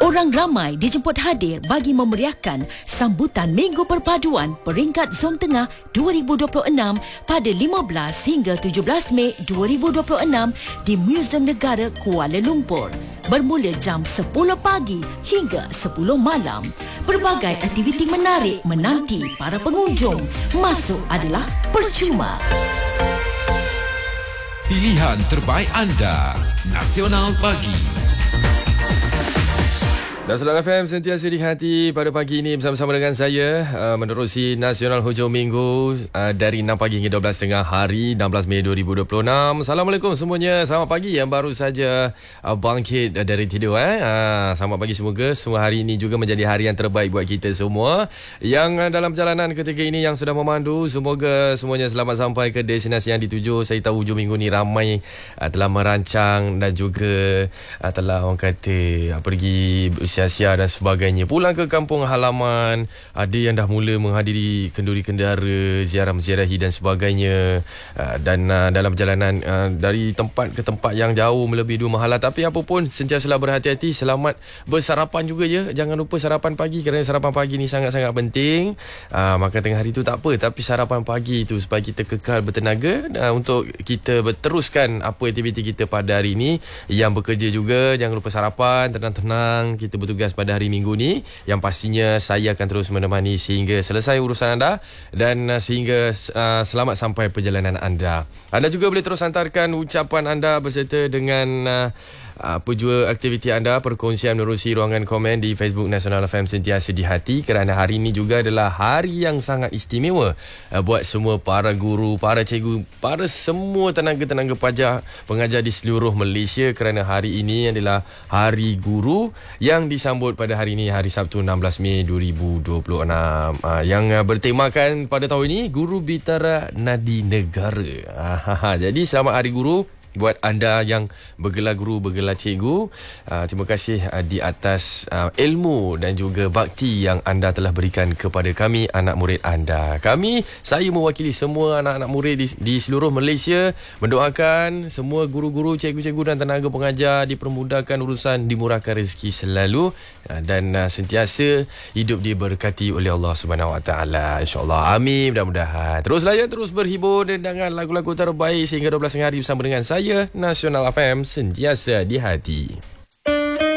Orang ramai dijemput hadir bagi memeriahkan sambutan Minggu Perpaduan peringkat Zon Tengah 2026 pada 15 hingga 17 Mei 2026 di Museum Negara Kuala Lumpur. Bermula jam 10 pagi hingga 10 malam. Pelbagai aktiviti menarik menanti para pengunjung. Masuk adalah percuma. Pilihan terbaik anda, Nasional Pagi. Nasional FM sentiasa di hati pada pagi ini bersama-sama dengan saya menerusi Nasional Hujung Minggu dari 6 pagi hingga 12 tengah hari 16 Mei 2026. Assalamualaikum semuanya. Selamat pagi yang baru saja bangkit dari tidur. Selamat pagi, semoga semua hari ini juga menjadi hari yang terbaik buat kita semua. Yang dalam perjalanan ketika ini yang sedang memandu, semoga semuanya selamat sampai ke destinasi yang dituju. Saya tahu hujung minggu ni ramai telah merancang dan juga telah orang kata pergi sia-sia dan sebagainya, pulang ke kampung halaman. Ada yang dah mula menghadiri kenduri kendara, ziarah-ziarahi dan sebagainya, dan dalam perjalanan dari tempat ke tempat yang jauh melebihi 2 mahalah. Tapi apa pun, sentiasalah berhati-hati, selamat bersarapan juga ya. Jangan lupa sarapan pagi, kerana sarapan pagi ni sangat-sangat penting. Makan tengah hari tu tak apa, tapi sarapan pagi tu supaya kita kekal bertenaga untuk kita berteruskan apa aktiviti kita pada hari ini. Yang bekerja juga jangan lupa sarapan, tenang-tenang kita bertugas pada hari Minggu ni, yang pastinya saya akan terus menemani sehingga selesai urusan anda dan sehingga selamat sampai perjalanan anda. Anda juga boleh terus hantarkan ucapan anda berserta dengan apa jua aktiviti anda, perkongsian menerusi ruangan komen di Facebook Nasional FM sentiasa di hati, kerana hari ini juga adalah hari yang sangat istimewa buat semua para guru, para cikgu, para semua tenaga-tenaga pengajar di seluruh Malaysia, kerana hari ini adalah Hari Guru yang disambut pada hari ini, hari Sabtu 16 Mei 2026, yang bertemakan pada tahun ini Guru Bitara Nadi Negara. Jadi selamat Hari Guru buat anda yang bergelar guru, bergelar cikgu. Terima kasih di atas ilmu dan juga bakti yang anda telah berikan kepada kami, anak murid anda. Saya mewakili semua anak-anak murid di seluruh Malaysia, mendoakan semua guru-guru, cikgu-cikgu dan tenaga pengajar dipermudahkan urusan, dimurahkan rezeki selalu, dan sentiasa hidup diberkati oleh Allah Subhanahu Wa Taala, insya-Allah. Amin. Mudah-mudahan teruslah ya, terus berhibur dengan lagu-lagu terbaik sehingga 12 hari bersama dengan saya, Nasional FM sentiasa di hati.